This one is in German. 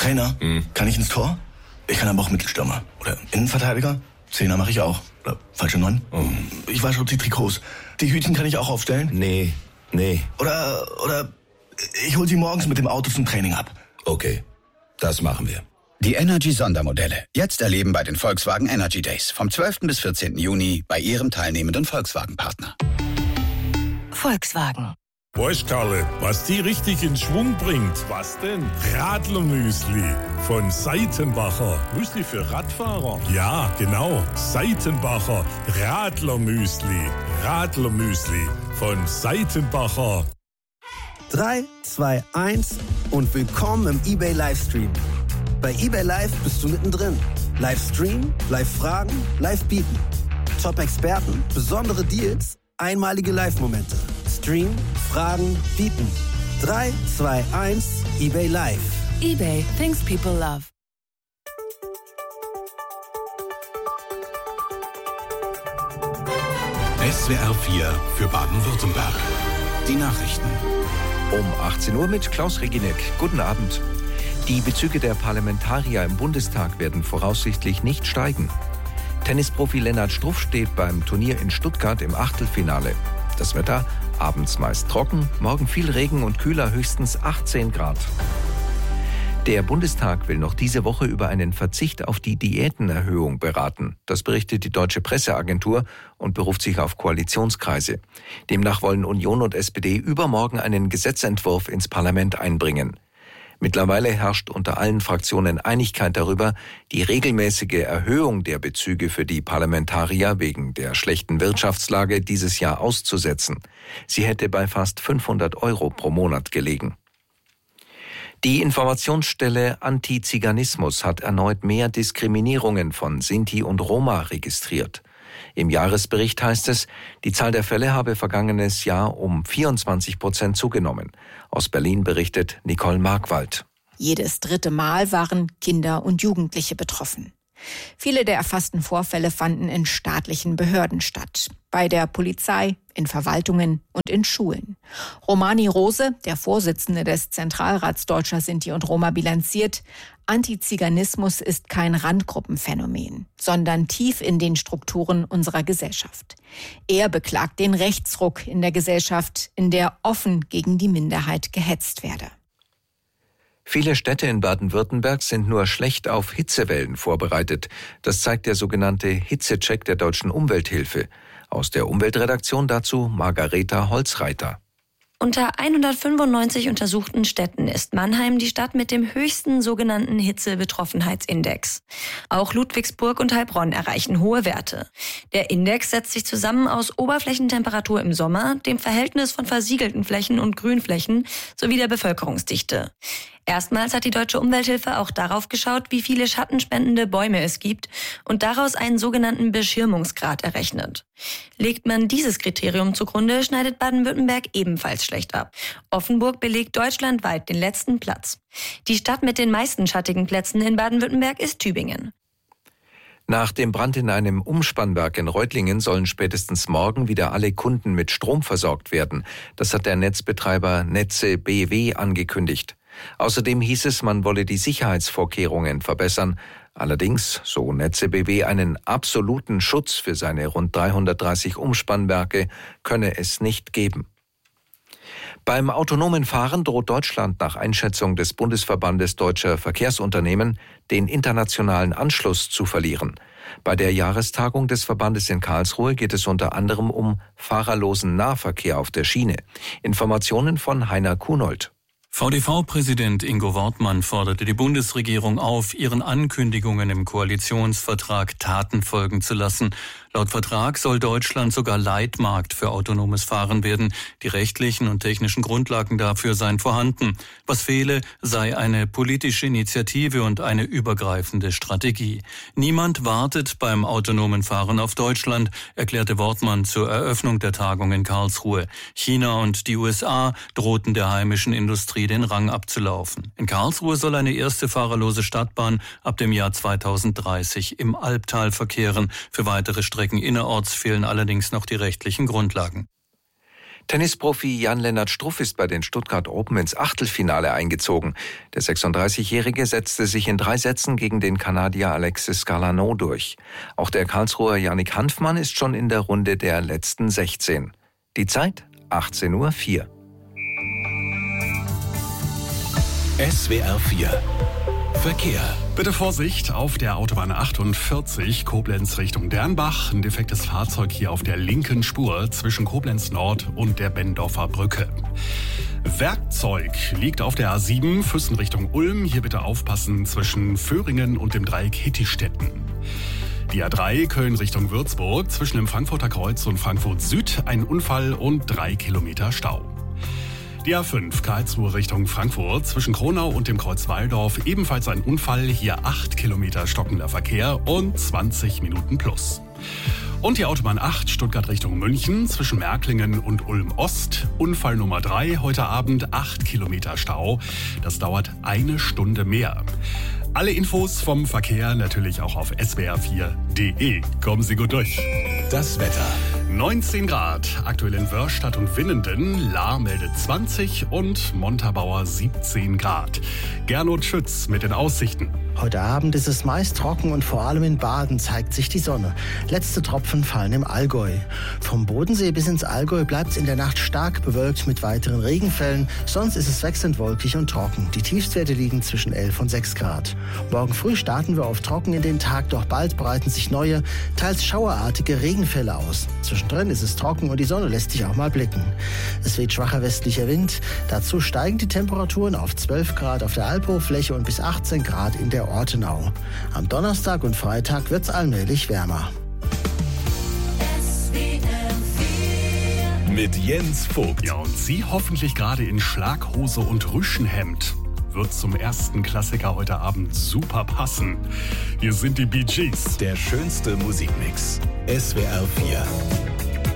Trainer? Kann ich ins Tor? Ich kann aber auch Mittelstürmer. Oder Innenverteidiger? Zehner mache ich auch. Oder falsche 9? Ich wasche die Trikots. Die Hütchen kann ich auch aufstellen? Nee. Oder ich hol sie morgens mit dem Auto zum Training ab. Okay, das machen wir. Die Energy-Sondermodelle. Jetzt erleben bei den Volkswagen Energy Days. Vom 12. bis 14. Juni bei Ihrem teilnehmenden Volkswagen-Partner. Volkswagen. Weißt, Karle, was die richtig in Schwung bringt? Was denn? Radlermüsli von Seitenbacher. Müsli für Radfahrer? Ja, genau. Seitenbacher Radlermüsli. Radlermüsli von Seitenbacher. 3, 2, 1 und willkommen im eBay Livestream. Bei eBay Live bist du mittendrin. Livestream, Live-Fragen, Live-Bieten. Top-Experten, besondere Deals, einmalige Live-Momente. Stream, Fragen, Bieten. 3, 2, 1, eBay Live. eBay, things people love. SWR 4 für Baden-Württemberg. Die Nachrichten. Um 18 Uhr mit Klaus Reginek. Guten Abend. Die Bezüge der Parlamentarier im Bundestag werden voraussichtlich nicht steigen. Tennisprofi Lennart Struff steht beim Turnier in Stuttgart im Achtelfinale. Das Wetter: abends meist trocken, morgen viel Regen und kühler, höchstens 18 Grad. Der Bundestag will noch diese Woche über einen Verzicht auf die Diätenerhöhung beraten. Das berichtet die Deutsche Presseagentur und beruft sich auf Koalitionskreise. Demnach wollen Union und SPD übermorgen einen Gesetzentwurf ins Parlament einbringen. Mittlerweile herrscht unter allen Fraktionen Einigkeit darüber, die regelmäßige Erhöhung der Bezüge für die Parlamentarier wegen der schlechten Wirtschaftslage dieses Jahr auszusetzen. Sie hätte bei fast 500 € pro Monat gelegen. Die Informationsstelle Antiziganismus hat erneut mehr Diskriminierungen von Sinti und Roma registriert. Im Jahresbericht heißt es, die Zahl der Fälle habe vergangenes Jahr um 24% zugenommen. Aus Berlin berichtet Nicole Markwald. Jedes dritte Mal waren Kinder und Jugendliche betroffen. Viele der erfassten Vorfälle fanden in staatlichen Behörden statt. Bei der Polizei, in Verwaltungen und in Schulen. Romani Rose, der Vorsitzende des Zentralrats Deutscher Sinti und Roma, bilanziert: Antiziganismus ist kein Randgruppenphänomen, sondern tief in den Strukturen unserer Gesellschaft. Er beklagt den Rechtsruck in der Gesellschaft, in der offen gegen die Minderheit gehetzt werde. Viele Städte in Baden-Württemberg sind nur schlecht auf Hitzewellen vorbereitet. Das zeigt der sogenannte Hitzecheck der Deutschen Umwelthilfe. Aus der Umweltredaktion dazu Margareta Holzreiter. Unter 195 untersuchten Städten ist Mannheim die Stadt mit dem höchsten sogenannten Hitzebetroffenheitsindex. Auch Ludwigsburg und Heilbronn erreichen hohe Werte. Der Index setzt sich zusammen aus Oberflächentemperatur im Sommer, dem Verhältnis von versiegelten Flächen und Grünflächen sowie der Bevölkerungsdichte. Erstmals hat die Deutsche Umwelthilfe auch darauf geschaut, wie viele schattenspendende Bäume es gibt und daraus einen sogenannten Beschirmungsgrad errechnet. Legt man dieses Kriterium zugrunde, schneidet Baden-Württemberg ebenfalls schlecht ab. Offenburg belegt deutschlandweit den letzten Platz. Die Stadt mit den meisten schattigen Plätzen in Baden-Württemberg ist Tübingen. Nach dem Brand in einem Umspannwerk in Reutlingen sollen spätestens morgen wieder alle Kunden mit Strom versorgt werden. Das hat der Netzbetreiber Netze BW angekündigt. Außerdem hieß es, man wolle die Sicherheitsvorkehrungen verbessern. Allerdings, so Netze BW, einen absoluten Schutz für seine rund 330 Umspannwerke könne es nicht geben. Beim autonomen Fahren droht Deutschland nach Einschätzung des Bundesverbandes Deutscher Verkehrsunternehmen den internationalen Anschluss zu verlieren. Bei der Jahrestagung des Verbandes in Karlsruhe geht es unter anderem um fahrerlosen Nahverkehr auf der Schiene. Informationen von Heiner Kunold. VDV-Präsident Ingo Wortmann forderte die Bundesregierung auf, ihren Ankündigungen im Koalitionsvertrag Taten folgen zu lassen. Laut Vertrag soll Deutschland sogar Leitmarkt für autonomes Fahren werden. Die rechtlichen und technischen Grundlagen dafür seien vorhanden. Was fehle, sei eine politische Initiative und eine übergreifende Strategie. Niemand wartet beim autonomen Fahren auf Deutschland, erklärte Wortmann zur Eröffnung der Tagung in Karlsruhe. China und die USA drohten der heimischen Industrie den Rang abzulaufen. In Karlsruhe soll eine erste fahrerlose Stadtbahn ab dem Jahr 2030 im Albtal verkehren. Für weitere Strecken innerorts fehlen allerdings noch die rechtlichen Grundlagen. Tennisprofi Jan-Lennart Struff ist bei den Stuttgart Open ins Achtelfinale eingezogen. Der 36-Jährige setzte sich in 3 Sätzen gegen den Kanadier Alexis Garlano durch. Auch der Karlsruher Yannick Hanfmann ist schon in der Runde der letzten 16. Die Zeit 18:04 Uhr. SWR 4 Verkehr. Bitte Vorsicht auf der Autobahn 48 Koblenz Richtung Dernbach. Ein defektes Fahrzeug hier auf der linken Spur zwischen Koblenz Nord und der Bendorfer Brücke. Werkzeug liegt auf der A7 Füssen Richtung Ulm. Hier bitte aufpassen zwischen Föhringen und dem Dreieck Hittistetten. Die A3 Köln Richtung Würzburg zwischen dem Frankfurter Kreuz und Frankfurt Süd ein Unfall und 3 Kilometer Stau. Die A5 Karlsruhe Richtung Frankfurt zwischen Kronau und dem Kreuz Walldorf ebenfalls ein Unfall, hier 8 Kilometer stockender Verkehr und 20 Minuten plus. Und die Autobahn 8 Stuttgart Richtung München zwischen Märklingen und Ulm Ost, Unfall Nummer 3, heute Abend 8 Kilometer Stau. Das dauert 1 Stunde mehr. Alle Infos vom Verkehr natürlich auch auf swr4.de. Kommen Sie gut durch. Das Wetter. 19 Grad, aktuell in Wörstadt und Winnenden, Lahr meldet 20 und Montabaur 17 Grad. Gernot Schütz mit den Aussichten. Heute Abend ist es meist trocken und vor allem in Baden zeigt sich die Sonne. Letzte Tropfen fallen im Allgäu. Vom Bodensee bis ins Allgäu bleibt es in der Nacht stark bewölkt mit weiteren Regenfällen. Sonst ist es wechselnd wolkig und trocken. Die Tiefstwerte liegen zwischen 11 und 6 Grad. Morgen früh starten wir auf trocken in den Tag, doch bald breiten sich neue, teils schauerartige Regenfälle aus. Zwischendrin ist es trocken und die Sonne lässt sich auch mal blicken. Es weht schwacher westlicher Wind. Dazu steigen die Temperaturen auf 12 Grad auf der Albhochfläche und bis 18 Grad in der Ortenau. Am Donnerstag und Freitag wird es allmählich wärmer. Mit Jens Vogt. Ja, und Sie hoffentlich gerade in Schlaghose und Rüschenhemd. Wird zum ersten Klassiker heute Abend super passen. Hier sind die Bee Gees. Der schönste Musikmix. SWR 4.